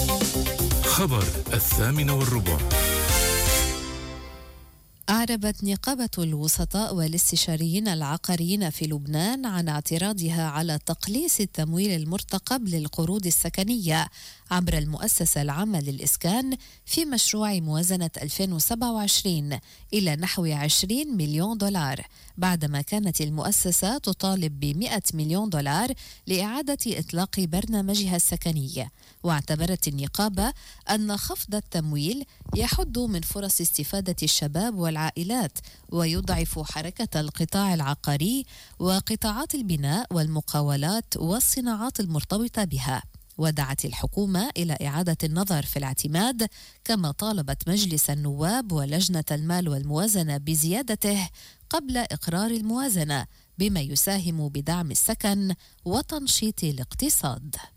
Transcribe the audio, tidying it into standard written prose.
خبر 8:15. أعربت نقابة الوسطاء والاستشاريين العقاريين في لبنان عن اعتراضها على تقليص التمويل المرتقب للقروض السكنية عبر المؤسسة العامة للإسكان في مشروع موازنة 2027 إلى نحو 20 مليون دولار، بعدما كانت المؤسسة تطالب ب100 مليون دولار لإعادة إطلاق برنامجها السكني. واعتبرت النقابة أن خفض التمويل يحد من فرص استفادة الشباب والعائلات ويضعف حركة القطاع العقاري وقطاعات البناء والمقاولات والصناعات المرتبطة بها. ودعت الحكومة إلى إعادة النظر في الاعتماد، كما طالبت مجلس النواب ولجنة المال والموازنة بزيادته قبل إقرار الموازنة، بما يساهم بدعم السكن وتنشيط الاقتصاد.